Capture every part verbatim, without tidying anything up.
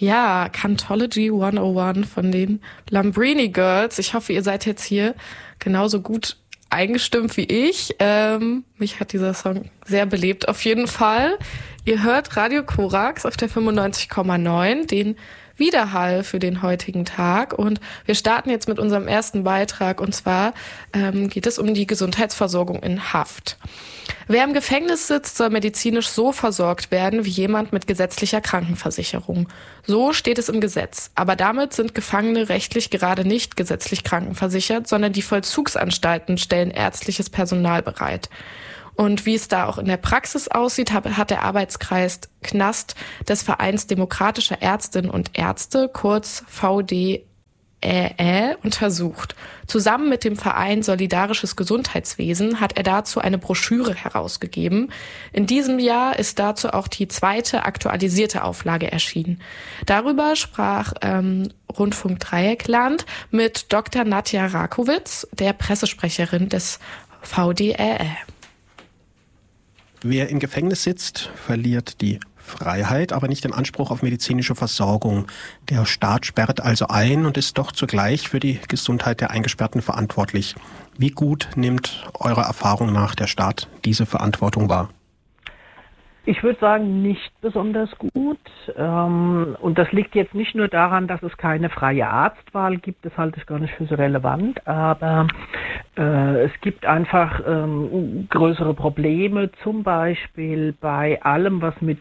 Ja, Cantology hundertundeins von den Lambrini Girls. Ich hoffe, ihr seid jetzt hier genauso gut eingestimmt wie ich. Ähm, mich hat dieser Song sehr belebt auf jeden Fall. Ihr hört Radio Korax auf der fünfundneunzig Komma neun, den Widerhall für den heutigen Tag. Und wir starten jetzt mit unserem ersten Beitrag. Und zwar ähm, geht es um die Gesundheitsversorgung in Haft. Wer im Gefängnis sitzt, soll medizinisch so versorgt werden wie jemand mit gesetzlicher Krankenversicherung. So steht es im Gesetz. Aber damit sind Gefangene rechtlich gerade nicht gesetzlich krankenversichert, sondern die Vollzugsanstalten stellen ärztliches Personal bereit. Und wie es da auch in der Praxis aussieht, hat der Arbeitskreis Knast des Vereins Demokratischer Ärztinnen und Ärzte, kurz V D Ä Ä, untersucht. Zusammen mit dem Verein Solidarisches Gesundheitswesen hat er dazu eine Broschüre herausgegeben. In diesem Jahr ist dazu auch die zweite aktualisierte Auflage erschienen. Darüber sprach ähm, Rundfunk Dreieckland mit Doktor Nadja Rakowitz, der Pressesprecherin des V D Ä Ä. Wer im Gefängnis sitzt, verliert die Freiheit, aber nicht den Anspruch auf medizinische Versorgung. Der Staat sperrt also ein und ist doch zugleich für die Gesundheit der Eingesperrten verantwortlich. Wie gut nimmt eurer Erfahrung nach der Staat diese Verantwortung wahr? Ich würde sagen, nicht besonders gut. Und das liegt jetzt nicht nur daran, dass es keine freie Arztwahl gibt, das halte ich gar nicht für so relevant, aber es gibt einfach größere Probleme, zum Beispiel bei allem, was mit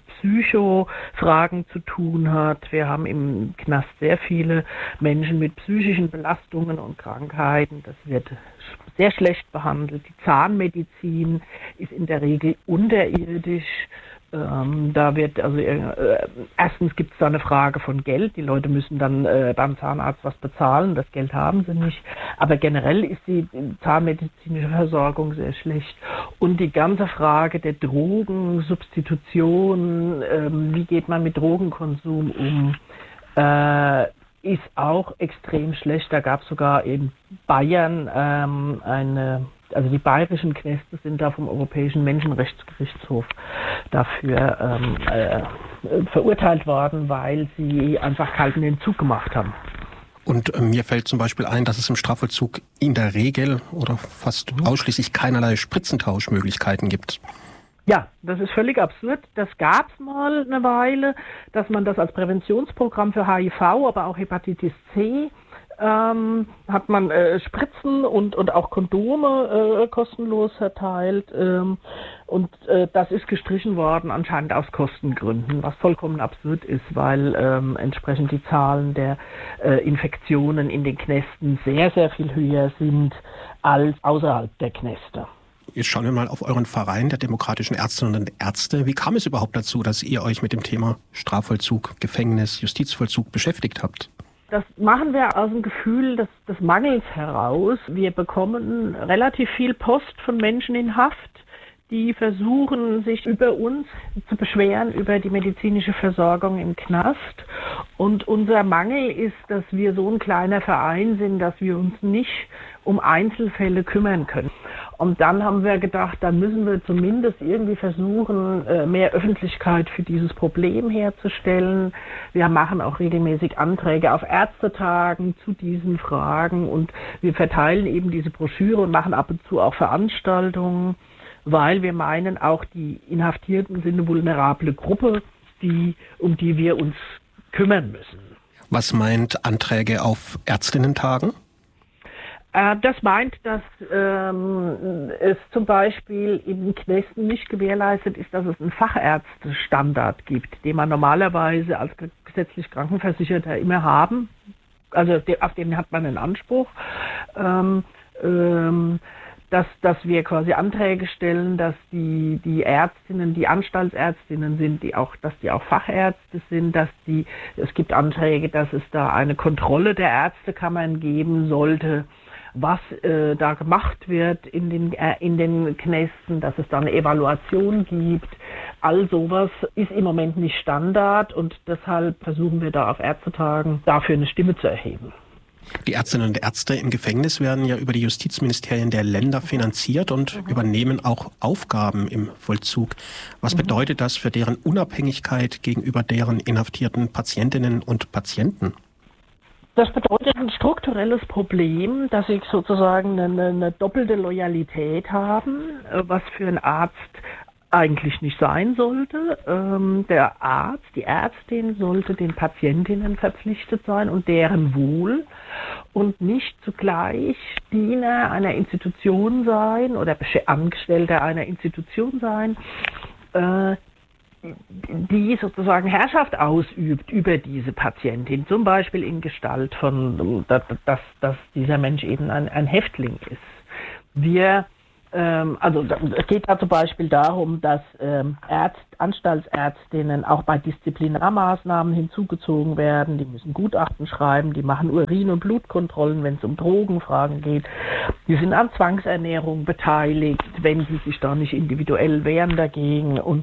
Psychofragen zu tun hat. Wir haben im Knast sehr viele Menschen mit psychischen Belastungen und Krankheiten. Das wird sehr schlecht behandelt. Die Zahnmedizin ist in der Regel unterirdisch. Ähm, da wird also äh, erstens gibt es da eine Frage von Geld. Die Leute müssen dann äh, beim Zahnarzt was bezahlen. Das Geld haben sie nicht. Aber generell ist die zahnmedizinische Versorgung sehr schlecht. Und die ganze Frage der Drogensubstitution, ähm, wie geht man mit Drogenkonsum um, äh, ist auch extrem schlecht. Da gab es sogar in Bayern ähm, eine, also die bayerischen Knäste sind da vom Europäischen Menschenrechtsgerichtshof dafür ähm, äh, verurteilt worden, weil sie einfach kalten Entzug gemacht haben. Und äh, mir fällt zum Beispiel ein, dass es im Strafvollzug in der Regel oder fast ausschließlich keinerlei Spritzentauschmöglichkeiten gibt. Ja, das ist völlig absurd. Das gab es mal eine Weile, dass man das als Präventionsprogramm für H I V, aber auch Hepatitis C, ähm, hat man äh, Spritzen und, und auch Kondome äh, kostenlos verteilt. Ähm, und äh, das ist gestrichen worden, anscheinend aus Kostengründen, was vollkommen absurd ist, weil ähm, entsprechend die Zahlen der äh, Infektionen in den Knästen sehr, sehr viel höher sind als außerhalb der Knäste. Jetzt schauen wir mal auf euren Verein der demokratischen Ärztinnen und Ärzte. Wie kam es überhaupt dazu, dass ihr euch mit dem Thema Strafvollzug, Gefängnis, Justizvollzug beschäftigt habt? Das machen wir aus dem Gefühl des, des Mangels heraus. Wir bekommen relativ viel Post von Menschen in Haft, die versuchen, sich über uns zu beschweren, über die medizinische Versorgung im Knast. Und unser Mangel ist, dass wir so ein kleiner Verein sind, dass wir uns nicht um Einzelfälle kümmern können. Und dann haben wir gedacht, dann müssen wir zumindest irgendwie versuchen, mehr Öffentlichkeit für dieses Problem herzustellen. Wir machen auch regelmäßig Anträge auf Ärztetagen zu diesen Fragen und wir verteilen eben diese Broschüre und machen ab und zu auch Veranstaltungen, weil wir meinen, auch die Inhaftierten sind eine vulnerable Gruppe, die, um die wir uns kümmern müssen. Was meint Anträge auf Ärztinnentagen? Das meint, dass ähm, es zum Beispiel in Knästen nicht gewährleistet ist, dass es einen Fachärztestandard gibt, den man normalerweise als gesetzlich Krankenversicherter immer haben. Also auf den hat man einen Anspruch. Ähm, ähm, dass, dass wir quasi Anträge stellen, dass die, die Ärztinnen, die Anstaltsärztinnen sind, die auch, dass die auch Fachärzte sind, dass die, es gibt Anträge, dass es da eine Kontrolle der Ärztekammern geben sollte, was äh, da gemacht wird in den, äh, in den Knästen, dass es da eine Evaluation gibt. All sowas ist im Moment nicht Standard und deshalb versuchen wir da auf Ärztetagen dafür eine Stimme zu erheben. Die Ärztinnen und Ärzte im Gefängnis werden ja über die Justizministerien der Länder finanziert und mhm. übernehmen auch Aufgaben im Vollzug. Was mhm. bedeutet das für deren Unabhängigkeit gegenüber deren inhaftierten Patientinnen und Patienten? Das bedeutet ein strukturelles Problem, dass sie sozusagen eine, eine doppelte Loyalität haben, was für einen Arzt eigentlich nicht sein sollte. Ähm, der Arzt, die Ärztin sollte den Patientinnen verpflichtet sein und deren Wohl und nicht zugleich Diener einer Institution sein oder Angestellter einer Institution sein, äh, die sozusagen Herrschaft ausübt über diese Patientin, zum Beispiel in Gestalt von, dass, dass, dass dieser Mensch eben ein, ein Häftling ist. Wir, ähm, also es geht da zum Beispiel darum, dass ähm, Ärzt, Anstaltsärztinnen auch bei Disziplinarmaßnahmen hinzugezogen werden. Die müssen Gutachten schreiben, die machen Urin- und Blutkontrollen, wenn es um Drogenfragen geht. Die sind an Zwangsernährung beteiligt, wenn sie sich da nicht individuell wehren dagegen und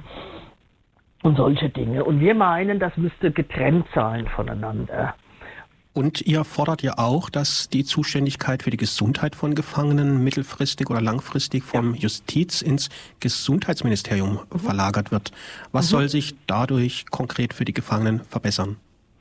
Und solche Dinge. Und wir meinen, das müsste getrennt sein voneinander. Und ihr fordert ja auch, dass die Zuständigkeit für die Gesundheit von Gefangenen mittelfristig oder langfristig vom ja. Justiz ins Gesundheitsministerium mhm. verlagert wird. Was mhm. soll sich dadurch konkret für die Gefangenen verbessern?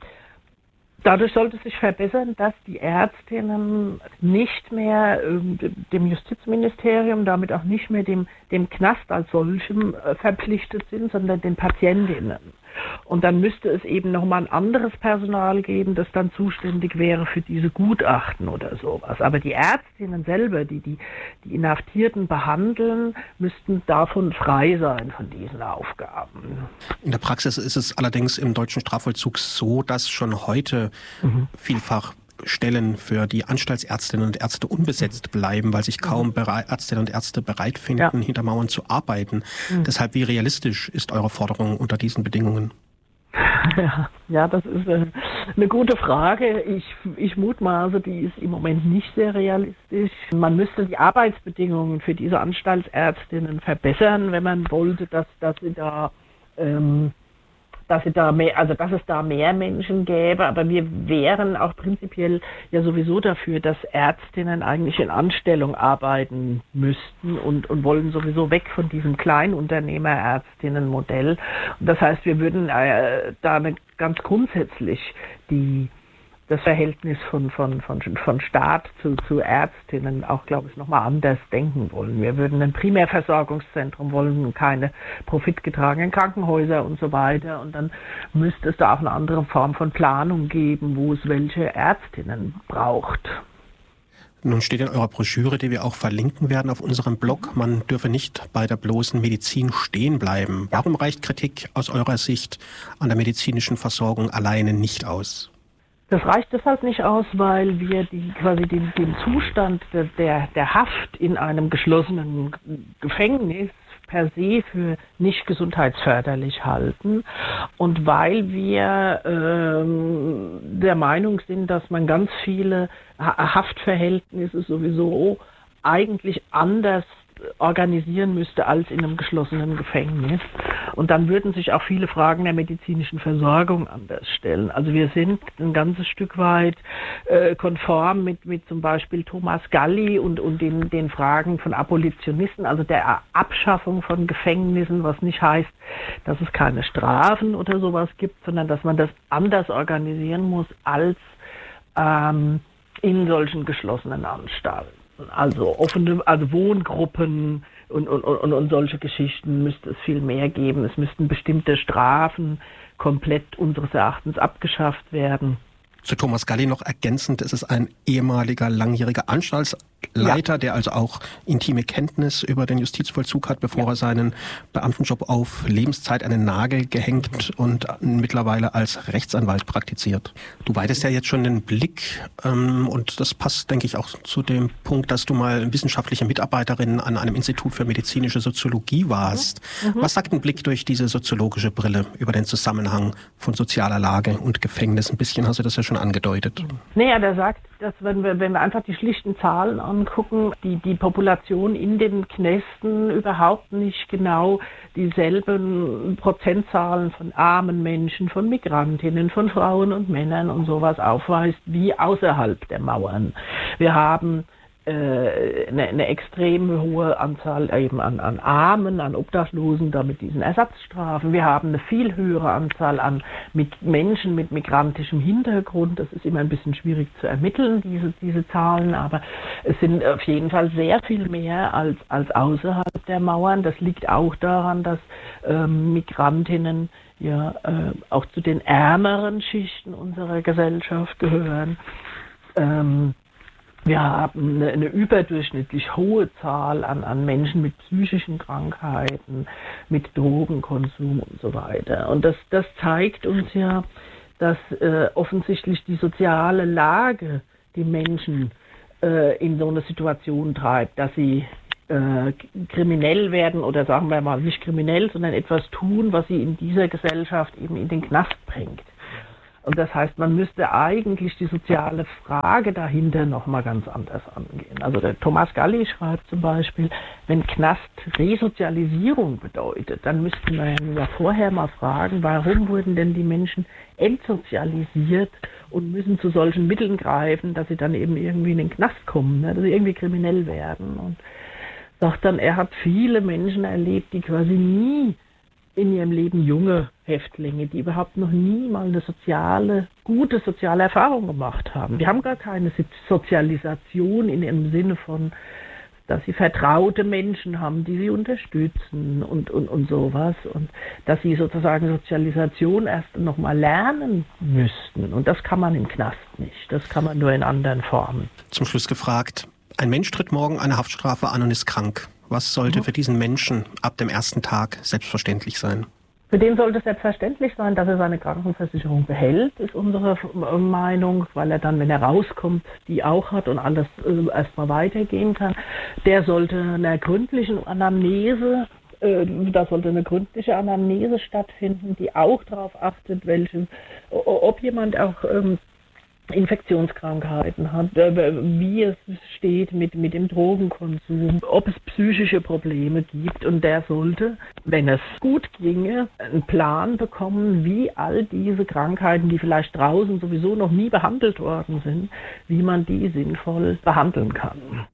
Dadurch sollte sich verbessern, dass die Ärztinnen nicht mehr äh, dem Justizministerium, damit auch nicht mehr dem, dem Knast als solchem äh, verpflichtet sind, sondern den Patientinnen. Und dann müsste es eben nochmal ein anderes Personal geben, das dann zuständig wäre für diese Gutachten oder sowas. Aber die Ärztinnen selber, die die, die Inhaftierten behandeln, müssten davon frei sein, von diesen Aufgaben. In der Praxis ist es allerdings im deutschen Strafvollzug so, dass schon heute mhm. vielfach Stellen für die Anstaltsärztinnen und Ärzte unbesetzt bleiben, weil sich kaum Bere- Ärztinnen und Ärzte bereit finden, ja. hinter Mauern zu arbeiten. Mhm. Deshalb, wie realistisch ist eure Forderung unter diesen Bedingungen? Ja, ja, das ist eine, eine gute Frage. Ich, ich mutmaße, die ist im Moment nicht sehr realistisch. Man müsste die Arbeitsbedingungen für diese Anstaltsärztinnen verbessern, wenn man wollte, dass, dass sie da ähm, dass sie da mehr, also dass es da mehr Menschen gäbe, aber wir wären auch prinzipiell ja sowieso dafür, dass Ärztinnen eigentlich in Anstellung arbeiten müssten und, und wollen sowieso weg von diesem Kleinunternehmer-Ärztinnen-Modell. Und das heißt, wir würden äh, da eine, ganz grundsätzlich die das Verhältnis von, von, von, von Staat zu, zu Ärztinnen auch, glaube ich, nochmal anders denken wollen. Wir würden ein Primärversorgungszentrum wollen und keine profitgetragenen Krankenhäuser und so weiter. Und dann müsste es da auch eine andere Form von Planung geben, wo es welche Ärztinnen braucht. Nun steht in eurer Broschüre, die wir auch verlinken werden auf unserem Blog, man dürfe nicht bei der bloßen Medizin stehen bleiben. Warum reicht Kritik aus eurer Sicht an der medizinischen Versorgung alleine nicht aus? Das reicht deshalb nicht aus, weil wir die, quasi den, den Zustand der, der, der Haft in einem geschlossenen Gefängnis per se für nicht gesundheitsförderlich halten und weil wir ähm, der Meinung sind, dass man ganz viele Haftverhältnisse sowieso eigentlich anders organisieren müsste als in einem geschlossenen Gefängnis. Und dann würden sich auch viele Fragen der medizinischen Versorgung anders stellen. Also wir sind ein ganzes Stück weit äh, konform mit, mit zum Beispiel Thomas Galli und, und den, den Fragen von Abolitionisten, also der Abschaffung von Gefängnissen, was nicht heißt, dass es keine Strafen oder sowas gibt, sondern dass man das anders organisieren muss als ähm, in solchen geschlossenen Anstalten. Also offene, also Wohngruppen und, und, und, und solche Geschichten müsste es viel mehr geben. Es müssten bestimmte Strafen komplett unseres Erachtens abgeschafft werden. Zu Thomas Galli noch ergänzend, es ist ein ehemaliger langjähriger Anstaltsleiter, ja. der also auch intime Kenntnis über den Justizvollzug hat, bevor ja. er seinen Beamtenjob auf Lebenszeit an den Nagel gehängt und mittlerweile als Rechtsanwalt praktiziert. Du weitest ja jetzt schon den Blick ähm, und das passt, denke ich, auch zu dem Punkt, dass du mal wissenschaftliche Mitarbeiterin an einem Institut für medizinische Soziologie warst. Mhm. Was sagt ein Blick durch diese soziologische Brille über den Zusammenhang von sozialer Lage und Gefängnis? Ein bisschen hast du das ja schon angedeutet. Naja, der sagt, dass wenn wir, wenn wir einfach die schlichten Zahlen angucken, die, die Population in den Knästen überhaupt nicht genau dieselben Prozentzahlen von armen Menschen, von Migrantinnen, von Frauen und Männern und sowas aufweist wie außerhalb der Mauern. Wir haben äh, eine, eine extrem hohe Anzahl eben an, an Armen, an Obdachlosen, da mit diesen Ersatzstrafen. Wir haben eine viel höhere Anzahl an mit Menschen mit migrantischem Hintergrund. Das ist immer ein bisschen schwierig zu ermitteln, diese, diese Zahlen, aber es sind auf jeden Fall sehr viel mehr als, als außerhalb der Mauern. Das liegt auch daran, dass ähm, Migrantinnen ja äh, auch zu den ärmeren Schichten unserer Gesellschaft gehören. Ähm, Wir haben eine, eine überdurchschnittlich hohe Zahl an, an Menschen mit psychischen Krankheiten, mit Drogenkonsum und so weiter. Und das, das zeigt uns ja, dass äh, offensichtlich die soziale Lage die Menschen äh, in so eine Situation treibt, dass sie äh, kriminell werden oder sagen wir mal nicht kriminell, sondern etwas tun, was sie in dieser Gesellschaft eben in den Knast bringt. Und das heißt, man müsste eigentlich die soziale Frage dahinter nochmal ganz anders angehen. Also der Thomas Galli schreibt zum Beispiel, wenn Knast Resozialisierung bedeutet, dann müssten wir ja vorher mal fragen, warum wurden denn die Menschen entsozialisiert und müssen zu solchen Mitteln greifen, dass sie dann eben irgendwie in den Knast kommen, ne, dass sie irgendwie kriminell werden. Und sagt dann, er hat viele Menschen erlebt, die quasi nie in ihrem Leben junge Häftlinge, die überhaupt noch nie mal eine soziale, gute soziale Erfahrung gemacht haben. Die haben gar keine Sozialisation in dem Sinne von, dass sie vertraute Menschen haben, die sie unterstützen und, und, und sowas. Und dass sie sozusagen Sozialisation erst noch mal lernen müssten. Und das kann man im Knast nicht. Das kann man nur in anderen Formen. Zum Schluss gefragt, ein Mensch tritt morgen eine Haftstrafe an und ist krank. Was sollte für diesen Menschen ab dem ersten Tag selbstverständlich sein? Für den sollte es selbstverständlich sein, dass er seine Krankenversicherung behält, ist unsere Meinung, weil er dann, wenn er rauskommt, die auch hat und alles äh, erstmal weitergehen kann. Der sollte einer gründlichen Anamnese, äh, da sollte eine gründliche Anamnese stattfinden, die auch darauf achtet, welche, ob jemand auch ähm, Infektionskrankheiten hat, wie es steht mit, mit dem Drogenkonsum, ob es psychische Probleme gibt, und der sollte, wenn es gut ginge, einen Plan bekommen, wie all diese Krankheiten, die vielleicht draußen sowieso noch nie behandelt worden sind, wie man die sinnvoll behandeln kann.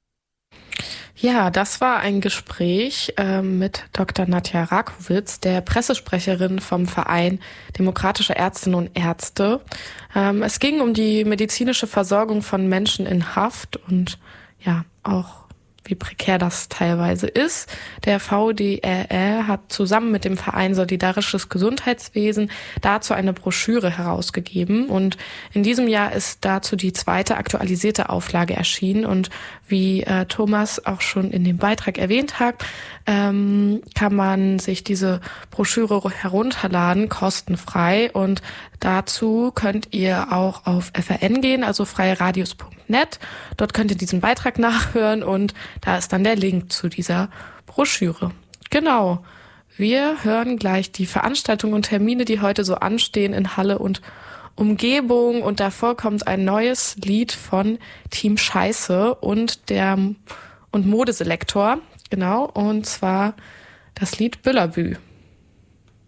Ja, das war ein Gespräch äh, mit Doktor Nadja Rakowitz, der Pressesprecherin vom Verein Demokratische Ärztinnen und Ärzte. Ähm, es ging um die medizinische Versorgung von Menschen in Haft und ja, auch wie prekär das teilweise ist. Der V D R R hat zusammen mit dem Verein Solidarisches Gesundheitswesen dazu eine Broschüre herausgegeben, und in diesem Jahr ist dazu die zweite aktualisierte Auflage erschienen, und wie äh, Thomas auch schon in dem Beitrag erwähnt hat, ähm, kann man sich diese Broschüre herunterladen, kostenfrei, und dazu könnt ihr auch auf F R N gehen, also freieradios punkt net. Dort könnt ihr diesen Beitrag nachhören, und da ist dann der Link zu dieser Broschüre. Genau. Wir hören gleich die Veranstaltungen und Termine, die heute so anstehen in Halle und Umgebung, und davor kommt ein neues Lied von Team Scheiße und der und Modeselektor, genau, und zwar das Lied Büllerbü.